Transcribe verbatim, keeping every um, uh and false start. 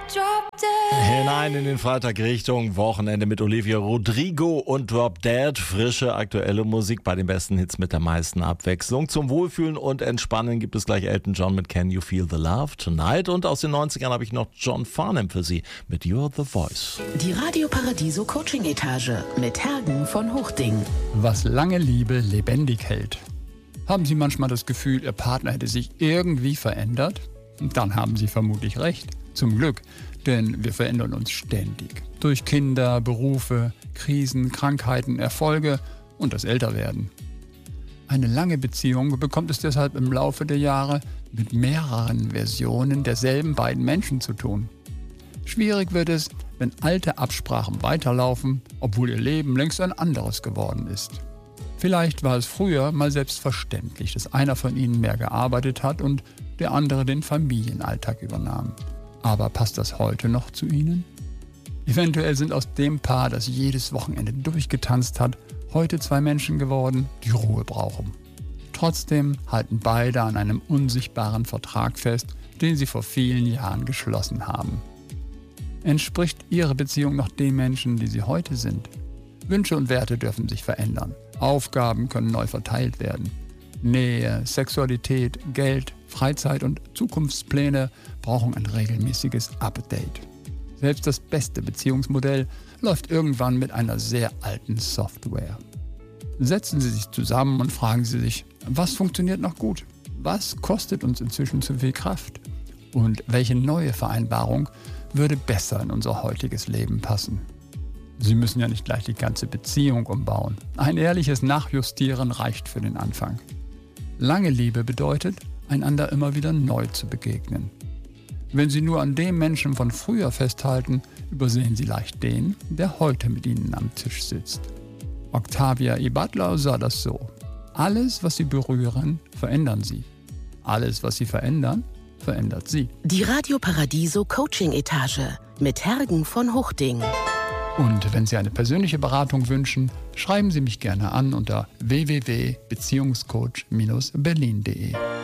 Hinein in den Freitag Richtung Wochenende mit Olivia Rodrigo und Drop Dead. Frische, aktuelle Musik bei den besten Hits mit der meisten Abwechslung. Zum Wohlfühlen und Entspannen gibt es gleich Elton John mit Can You Feel the Love Tonight. Und aus den neunzigern habe ich noch John Farnham für Sie mit You're the Voice. Die Radio Paradiso Coaching Etage mit Hergen von Hochding. Was lange Liebe lebendig hält. Haben Sie manchmal das Gefühl, Ihr Partner hätte sich irgendwie verändert? Dann haben Sie vermutlich recht. Zum Glück, denn wir verändern uns ständig. Durch Kinder, Berufe, Krisen, Krankheiten, Erfolge und das Älterwerden. Eine lange Beziehung bekommt es deshalb im Laufe der Jahre mit mehreren Versionen derselben beiden Menschen zu tun. Schwierig wird es, wenn alte Absprachen weiterlaufen, obwohl ihr Leben längst ein anderes geworden ist. Vielleicht war es früher mal selbstverständlich, dass einer von ihnen mehr gearbeitet hat und der andere den Familienalltag übernahm. Aber passt das heute noch zu Ihnen? Eventuell sind aus dem Paar, das jedes Wochenende durchgetanzt hat, heute zwei Menschen geworden, die Ruhe brauchen. Trotzdem halten beide an einem unsichtbaren Vertrag fest, den sie vor vielen Jahren geschlossen haben. Entspricht Ihre Beziehung noch den Menschen, die Sie heute sind? Wünsche und Werte dürfen sich verändern. Aufgaben können neu verteilt werden. Nähe, Sexualität, Geld, Freizeit und Zukunftspläne brauchen ein regelmäßiges Update. Selbst das beste Beziehungsmodell läuft irgendwann mit einer sehr alten Software. Setzen Sie sich zusammen und fragen Sie sich, was funktioniert noch gut? Was kostet uns inzwischen zu viel Kraft? Und welche neue Vereinbarung würde besser in unser heutiges Leben passen? Sie müssen ja nicht gleich die ganze Beziehung umbauen. Ein ehrliches Nachjustieren reicht für den Anfang. Lange Liebe bedeutet, einander immer wieder neu zu begegnen. Wenn Sie nur an dem Menschen von früher festhalten, übersehen Sie leicht den, der heute mit Ihnen am Tisch sitzt. Octavia E. Butler sah das so. Alles, was Sie berühren, verändern Sie. Alles, was Sie verändern, verändert Sie. Die Radio Paradiso Coaching Etage mit Hergen von Hochding. Und wenn Sie eine persönliche Beratung wünschen, schreiben Sie mich gerne an unter w w w punkt beziehungscoach Bindestrich berlin punkt de.